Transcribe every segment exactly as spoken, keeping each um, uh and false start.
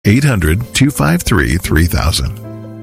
eight hundred, two five three, three thousand.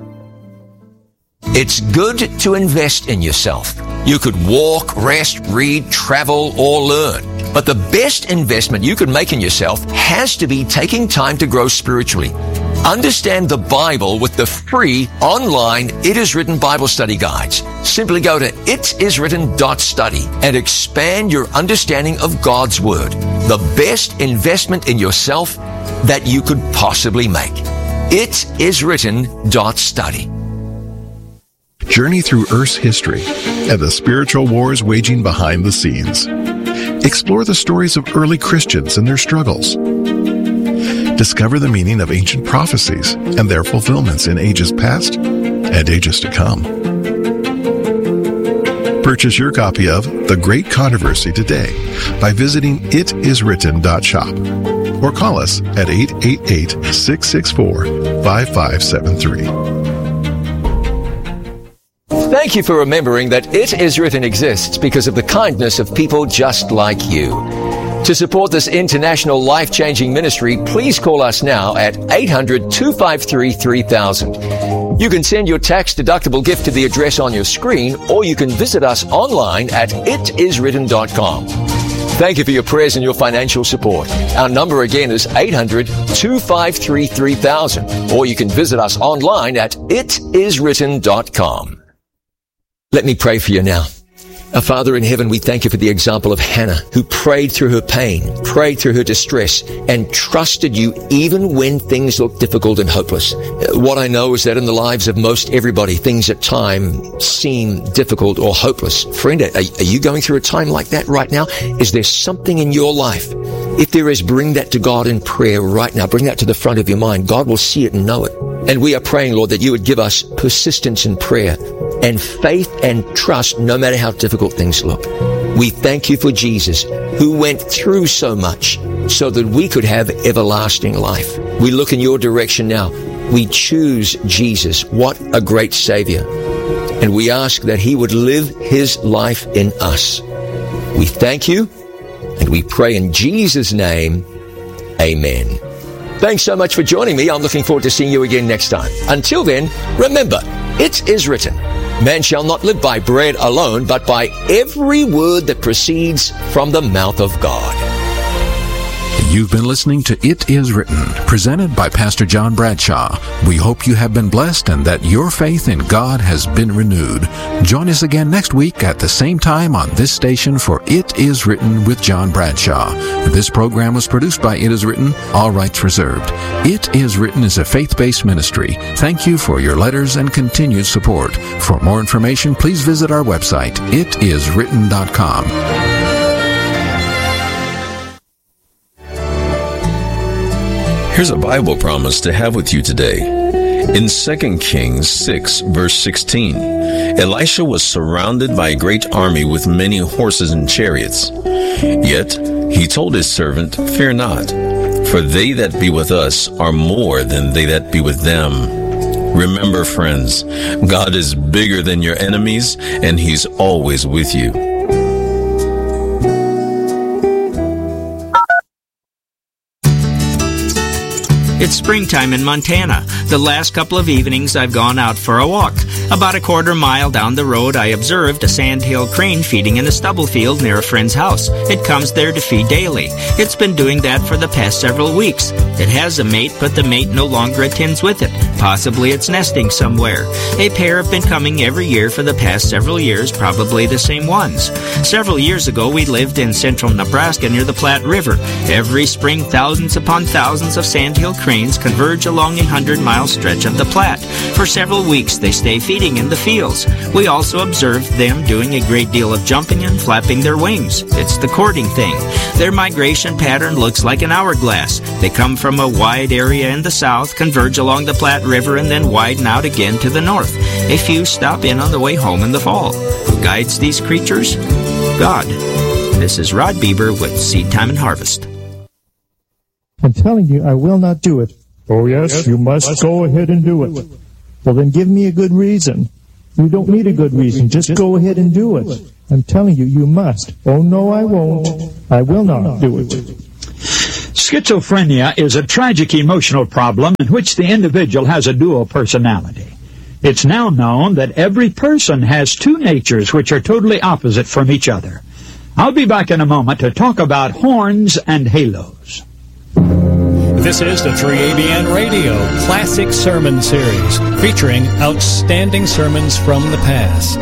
It's good to invest in yourself. You could walk, rest, read, travel, or learn. But the best investment you could make in yourself has to be taking time to grow spiritually. Understand the Bible with the free online It Is Written Bible study guides. Simply go to it is written dot study and expand your understanding of God's Word. The best investment in yourself that you could possibly make. it is written dot study. Journey through Earth's history and the spiritual wars waging behind the scenes. Explore the stories of early Christians and their struggles. Discover the meaning of ancient prophecies and their fulfillments in ages past and ages to come. Purchase your copy of The Great Controversy today by visiting it is written dot shop or call us at eight eight eight, six six four, five five seven three. Thank you for remembering that It Is Written exists because of the kindness of people just like you. To support this international life-changing ministry, please call us now at eight hundred, two five three, three thousand. You can send your tax-deductible gift to the address on your screen, or you can visit us online at it is written dot com. Thank you for your prayers and your financial support. Our number again is eight hundred, two five three, three thousand, or you can visit us online at it is written dot com. Let me pray for you now. Our Father in heaven, we thank you for the example of Hannah, who prayed through her pain, prayed through her distress, and trusted you even when things looked difficult and hopeless. What I know is that in the lives of most everybody, things at times seem difficult or hopeless. Friend, are, are you going through a time like that right now? Is there something in your life? If there is, bring that to God in prayer right now. Bring that to the front of your mind. God will see it and know it. And we are praying, Lord, that you would give us persistence in prayer and faith and trust no matter how difficult things look. We thank you for Jesus, who went through so much so that we could have everlasting life. We look in your direction now. We choose Jesus. What a great Savior. And we ask that he would live his life in us. We thank you, and we pray in Jesus' name, amen. Thanks so much for joining me. I'm looking forward to seeing you again next time. Until then, remember, it is written, man shall not live by bread alone, but by every word that proceeds from the mouth of God. You've been listening to It Is Written, presented by Pastor John Bradshaw. We hope you have been blessed and that your faith in God has been renewed. Join us again next week at the same time on this station for It Is Written with John Bradshaw. This program was produced by It Is Written, all rights reserved. It Is Written is a faith-based ministry. Thank you for your letters and continued support. For more information, please visit our website, it is written dot com. Here's a Bible promise to have with you today. In Second Kings six, verse sixteen, Elisha was surrounded by a great army with many horses and chariots. Yet he told his servant, "Fear not, for they that be with us are more than they that be with them." Remember, friends, God is bigger than your enemies, and he's always with you. It's springtime in Montana. The last couple of evenings I've gone out for a walk. About a quarter mile down the road, I observed a sandhill crane feeding in a stubble field near a friend's house. It comes there to feed daily. It's been doing that for the past several weeks. It has a mate, but the mate no longer attends with it. Possibly it's nesting somewhere. A pair have been coming every year for the past several years, probably the same ones. Several years ago, we lived in central Nebraska near the Platte River. Every spring, thousands upon thousands of sandhill cranes converge along a hundred-mile stretch of the Platte. For several weeks, they stay feeding in the fields. We also observed them doing a great deal of jumping and flapping their wings. It's the courting thing. Their migration pattern looks like an hourglass. They come from a wide area in the south, converge along the Platte River, and then widen out again to the north. A few stop in on the way home in the fall. Who guides these creatures? God. This is Rod Bieber with Seed Time and Harvest. I'm telling you, I will not do it. Oh, yes, you must go ahead and do it. Well, then give me a good reason. You don't need a good reason. Just go ahead and do it. I'm telling you, you must. Oh, no, I won't. I will not do it. Schizophrenia is a tragic emotional problem in which the individual has a dual personality. It's now known that every person has two natures which are totally opposite from each other. I'll be back in a moment to talk about horns and halos. This is the three A B N Radio Classic Sermon Series, featuring outstanding sermons from the past.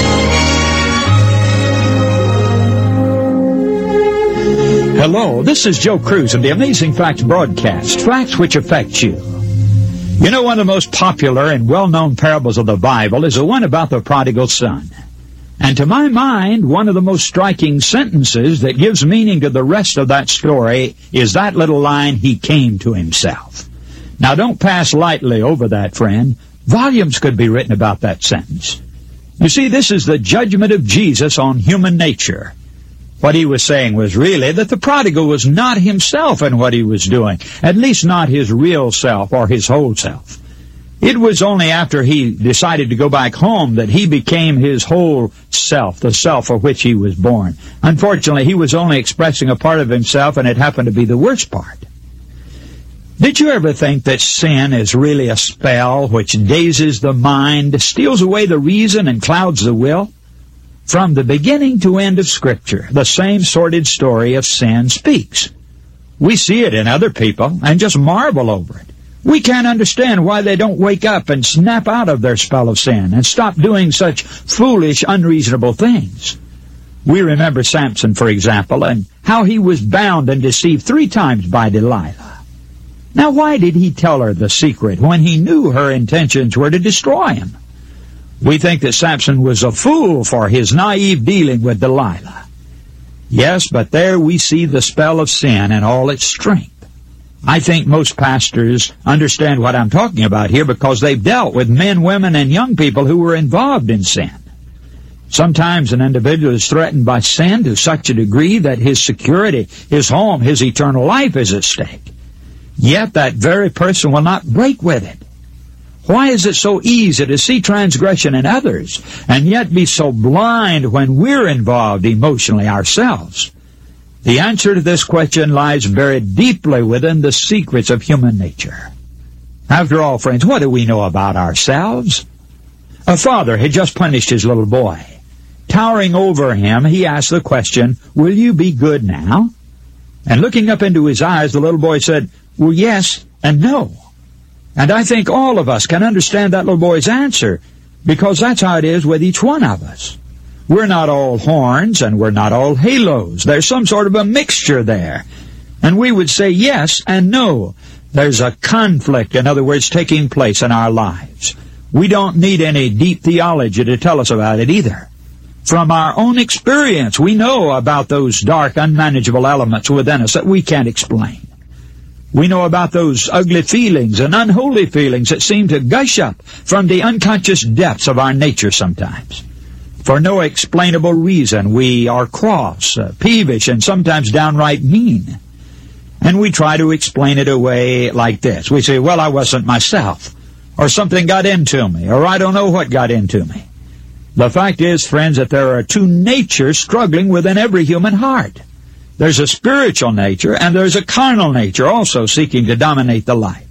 Hello, this is Joe Cruz of the Amazing Facts broadcast, facts which affect you. You know, one of the most popular and well-known parables of the Bible is the one about the prodigal son. And to my mind, one of the most striking sentences that gives meaning to the rest of that story is that little line, he came to himself. Now, don't pass lightly over that, friend. Volumes could be written about that sentence. You see, this is the judgment of Jesus on human nature. What he was saying was really that the prodigal was not himself in what he was doing, at least not his real self or his whole self. It was only after he decided to go back home that he became his whole self, the self for which he was born. Unfortunately, he was only expressing a part of himself, and it happened to be the worst part. Did you ever think that sin is really a spell which dazes the mind, steals away the reason, and clouds the will? From the beginning to end of Scripture, the same sordid story of sin speaks. We see it in other people and just marvel over it. We can't understand why they don't wake up and snap out of their spell of sin and stop doing such foolish, unreasonable things. We remember Samson, for example, and how he was bound and deceived three times by Delilah. Now, why did he tell her the secret when he knew her intentions were to destroy him? We think that Samson was a fool for his naive dealing with Delilah. Yes, but there we see the spell of sin in all its strength. I think most pastors understand what I'm talking about here because they've dealt with men, women, and young people who were involved in sin. Sometimes an individual is threatened by sin to such a degree that his security, his home, his eternal life is at stake. Yet that very person will not break with it. Why is it so easy to see transgression in others and yet be so blind when we're involved emotionally ourselves? The answer to this question lies buried deeply within the secrets of human nature. After all, friends, what do we know about ourselves? A father had just punished his little boy. Towering over him, he asked the question, "Will you be good now?" And looking up into his eyes, the little boy said, "Well, yes and no." And I think all of us can understand that little boy's answer, because that's how it is with each one of us. We're not all horns, and we're not all halos. There's some sort of a mixture there. And we would say yes and no. There's a conflict, in other words, taking place in our lives. We don't need any deep theology to tell us about it either. From our own experience, we know about those dark, unmanageable elements within us that we can't explain. We know about those ugly feelings and unholy feelings that seem to gush up from the unconscious depths of our nature sometimes. For no explainable reason, we are cross, uh, peevish, and sometimes downright mean. And we try to explain it away like this. We say, well, I wasn't myself, or something got into me, or I don't know what got into me. The fact is, friends, that there are two natures struggling within every human heart. There's a spiritual nature, and there's a carnal nature also seeking to dominate the life.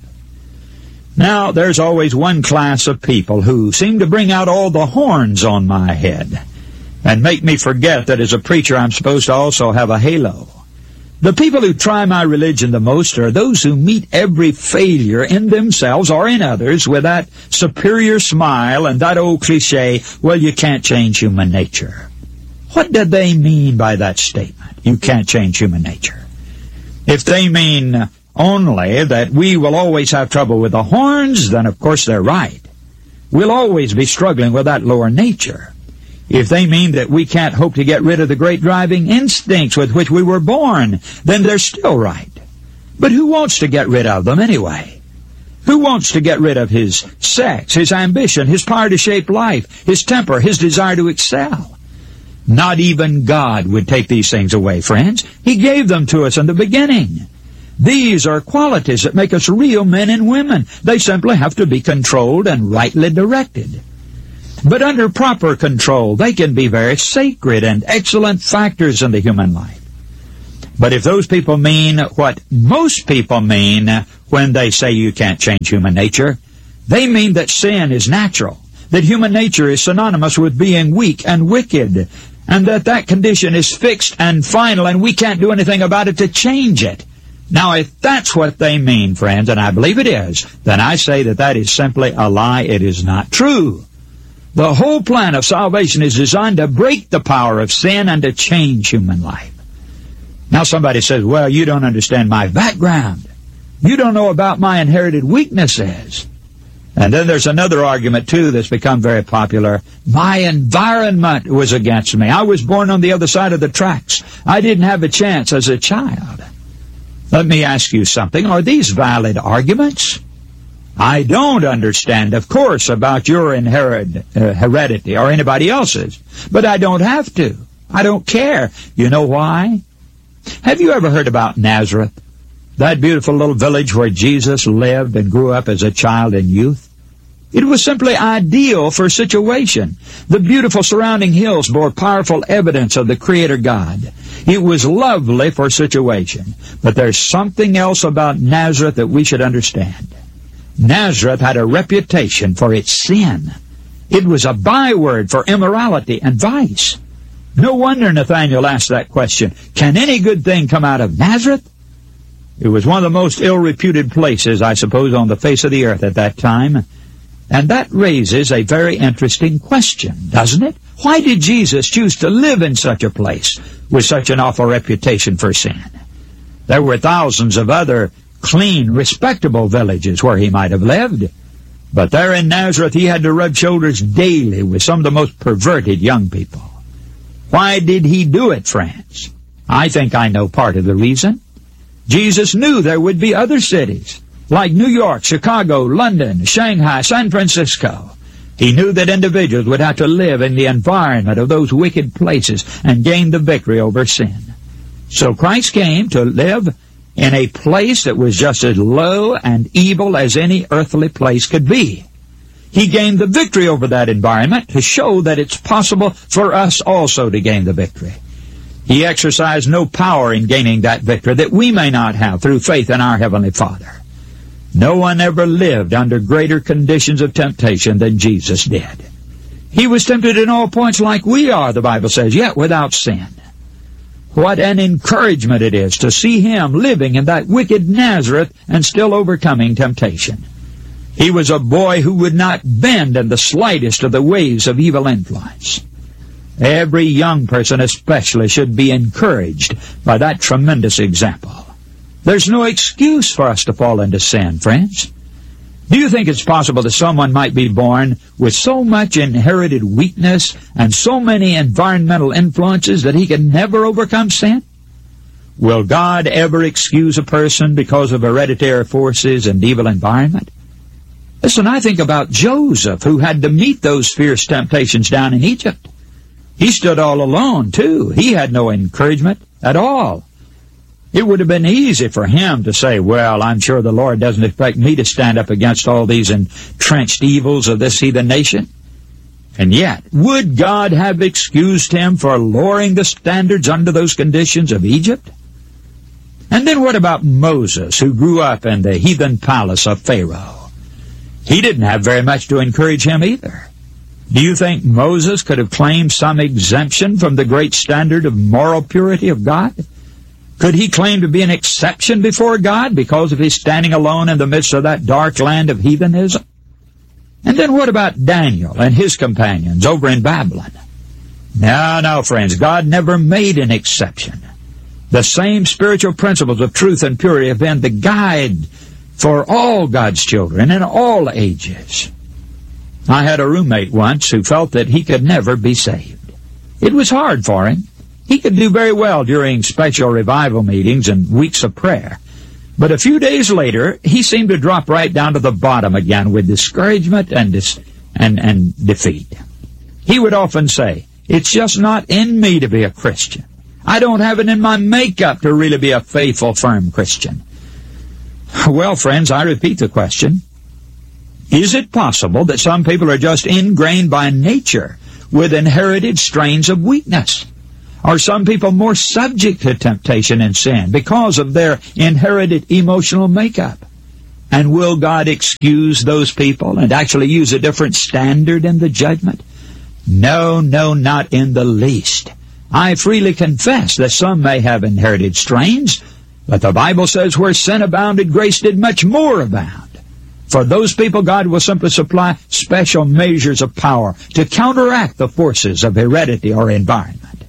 Now, there's always one class of people who seem to bring out all the horns on my head and make me forget that as a preacher I'm supposed to also have a halo. The people who try my religion the most are those who meet every failure in themselves or in others with that superior smile and that old cliche, well, you can't change human nature. What did they mean by that statement? You can't change human nature. If they mean only that we will always have trouble with the horns, then of course they're right. We'll always be struggling with that lower nature. If they mean that we can't hope to get rid of the great driving instincts with which we were born, then they're still right. But who wants to get rid of them anyway? Who wants to get rid of his sex, his ambition, his power to shape life, his temper, his desire to excel? Not even God would take these things away, friends. He gave them to us in the beginning. These are qualities that make us real men and women. They simply have to be controlled and rightly directed. But under proper control, they can be very sacred and excellent factors in the human life. But if those people mean what most people mean when they say you can't change human nature, they mean that sin is natural, that human nature is synonymous with being weak and wicked, and that that condition is fixed and final, and we can't do anything about it to change it. Now, if that's what they mean, friends, and I believe it is, then I say that that is simply a lie. It is not true. The whole plan of salvation is designed to break the power of sin and to change human life. Now somebody says, well, you don't understand my background. You don't know about my inherited weaknesses. And then there's another argument, too, that's become very popular. My environment was against me. I was born on the other side of the tracks. I didn't have a chance as a child. Let me ask you something. Are these valid arguments? I don't understand, of course, about your inherit, uh, heredity or anybody else's, but I don't have to. I don't care. You know why? Have you ever heard about Nazareth, that beautiful little village where Jesus lived and grew up as a child and youth? It was simply ideal for situation. The beautiful surrounding hills bore powerful evidence of the Creator God. It was lovely for situation. But there's something else about Nazareth that we should understand. Nazareth had a reputation for its sin. It was a byword for immorality and vice. No wonder Nathanael asked that question, can any good thing come out of Nazareth? It was one of the most ill-reputed places, I suppose, on the face of the earth at that time. And that raises a very interesting question, doesn't it? Why did Jesus choose to live in such a place with such an awful reputation for sin? There were thousands of other clean, respectable villages where he might have lived. But there in Nazareth he had to rub shoulders daily with some of the most perverted young people. Why did he do it, friends? I think I know part of the reason. Jesus knew there would be other cities, like New York, Chicago, London, Shanghai, San Francisco. He knew that individuals would have to live in the environment of those wicked places and gain the victory over sin. So Christ came to live in a place that was just as low and evil as any earthly place could be. He gained the victory over that environment to show that it's possible for us also to gain the victory. He exercised no power in gaining that victory that we may not have through faith in our Heavenly Father. No one ever lived under greater conditions of temptation than Jesus did. He was tempted in all points like we are, the Bible says, yet without sin. What an encouragement it is to see him living in that wicked Nazareth and still overcoming temptation. He was a boy who would not bend in the slightest of the waves of evil influence. Every young person especially should be encouraged by that tremendous example. There's no excuse for us to fall into sin, friends. Do you think it's possible that someone might be born with so much inherited weakness and so many environmental influences that he can never overcome sin? Will God ever excuse a person because of hereditary forces and evil environment? Listen, I think about Joseph, who had to meet those fierce temptations down in Egypt. He stood all alone, too. He had no encouragement at all. It would have been easy for him to say, well, I'm sure the Lord doesn't expect me to stand up against all these entrenched evils of this heathen nation. And yet, would God have excused him for lowering the standards under those conditions of Egypt? And then what about Moses, who grew up in the heathen palace of Pharaoh? He didn't have very much to encourage him either. Do you think Moses could have claimed some exemption from the great standard of moral purity of God? Could he claim to be an exception before God because of his standing alone in the midst of that dark land of heathenism? And then what about Daniel and his companions over in Babylon? No, no, friends, God never made an exception. The same spiritual principles of truth and purity have been the guide for all God's children in all ages. I had a roommate once who felt that he could never be saved. It was hard for him. He could do very well during special revival meetings and weeks of prayer. But a few days later, he seemed to drop right down to the bottom again with discouragement and, dis- and, and defeat. He would often say, it's just not in me to be a Christian. I don't have it in my makeup to really be a faithful, firm Christian. Well, friends, I repeat the question. Is it possible that some people are just ingrained by nature with inherited strains of weakness? Are some people more subject to temptation and sin because of their inherited emotional makeup? And will God excuse those people and actually use a different standard in the judgment? No, no, not in the least. I freely confess that some may have inherited strains, but the Bible says where sin abounded, grace did much more abound. For those people, God will simply supply special measures of power to counteract the forces of heredity or environment.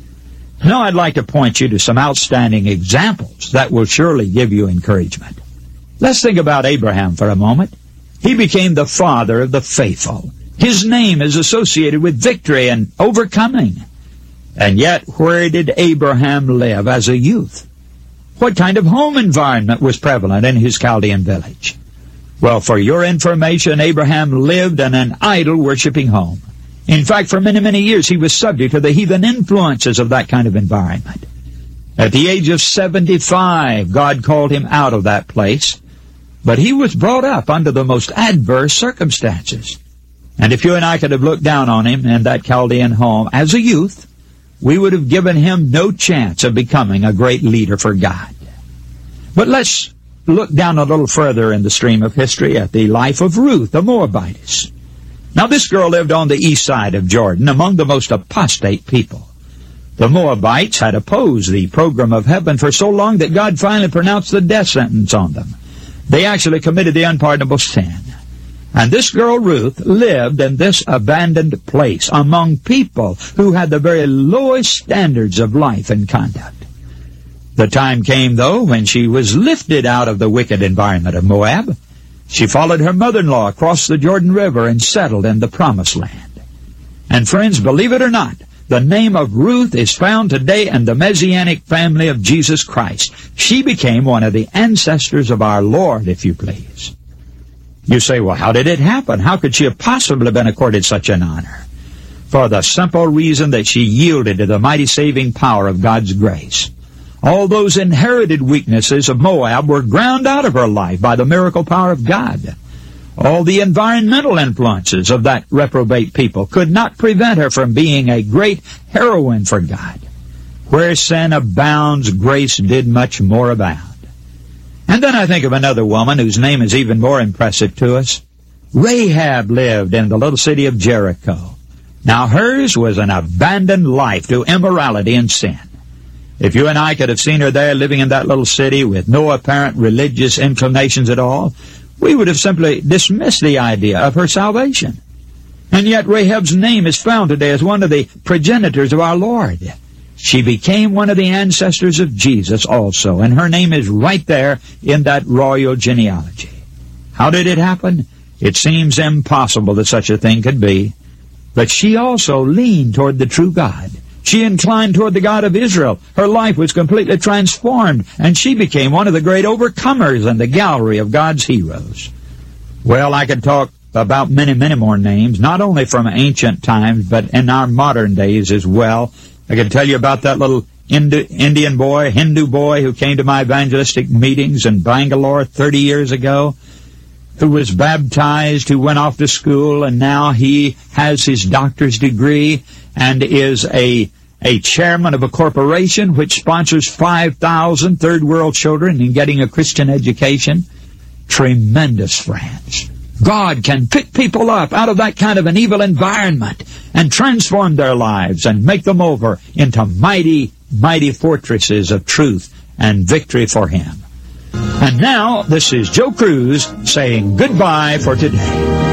Now I'd like to point you to some outstanding examples that will surely give you encouragement. Let's think about Abraham for a moment. He became the father of the faithful. His name is associated with victory and overcoming. And yet, where did Abraham live as a youth? What kind of home environment was prevalent in his Chaldean village? Well, for your information, Abraham lived in an idol-worshipping home. In fact, for many, many years, he was subject to the heathen influences of that kind of environment. At the age of seventy-five, God called him out of that place, but he was brought up under the most adverse circumstances. And if you and I could have looked down on him in that Chaldean home as a youth, we would have given him no chance of becoming a great leader for God. But let's look down a little further in the stream of history at the life of Ruth, the Moabitess. Now, this girl lived on the east side of Jordan among the most apostate people. The Moabites had opposed the program of heaven for so long that God finally pronounced the death sentence on them. They actually committed the unpardonable sin. And this girl, Ruth, lived in this abandoned place among people who had the very lowest standards of life and conduct. The time came, though, when she was lifted out of the wicked environment of Moab. She followed her mother-in-law across the Jordan River and settled in the Promised Land. And friends, believe it or not, the name of Ruth is found today in the Messianic family of Jesus Christ. She became one of the ancestors of our Lord, if you please. You say, well, how did it happen? How could she have possibly been accorded such an honor? For the simple reason that she yielded to the mighty saving power of God's grace. All those inherited weaknesses of Moab were ground out of her life by the miracle power of God. All the environmental influences of that reprobate people could not prevent her from being a great heroine for God. Where sin abounds, grace did much more abound. And then I think of another woman whose name is even more impressive to us. Rahab lived in the little city of Jericho. Now hers was an abandoned life to immorality and sin. If you and I could have seen her there living in that little city with no apparent religious inclinations at all, we would have simply dismissed the idea of her salvation. And yet Rahab's name is found today as one of the progenitors of our Lord. She became one of the ancestors of Jesus also, and her name is right there in that royal genealogy. How did it happen? It seems impossible that such a thing could be. But she also leaned toward the true God. She inclined toward the God of Israel. Her life was completely transformed, and she became one of the great overcomers in the gallery of God's heroes. Well, I could talk about many, many more names, not only from ancient times, but in our modern days as well. I could tell you about that little Indo- Indian boy, Hindu boy who came to my evangelistic meetings in Bangalore thirty years ago, who was baptized, who went off to school, and now he has his doctor's degree and is a a chairman of a corporation which sponsors five thousand third world children in getting a Christian education. Tremendous, friends. God can pick people up out of that kind of an evil environment and transform their lives and make them over into mighty, mighty fortresses of truth and victory for Him. And now, this is Joe Cruz saying goodbye for today.